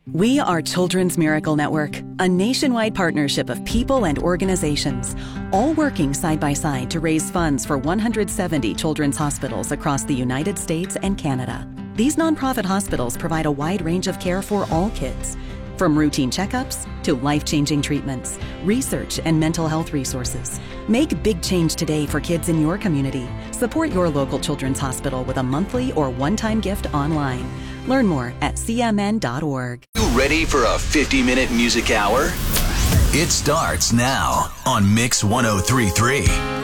We are Children's Miracle Network, a nationwide partnership of people and organizations, all working side by side to raise funds for 170 children's hospitals across the United States and Canada. These nonprofit hospitals provide a wide range of care for all kids, from routine checkups to life-changing treatments, research, and mental health resources. Make big change today for kids in your community. Support your local children's hospital with a monthly or one-time gift online. Learn more at cmn.org. You ready for a 50-minute music hour? It starts now on Mix 103.3.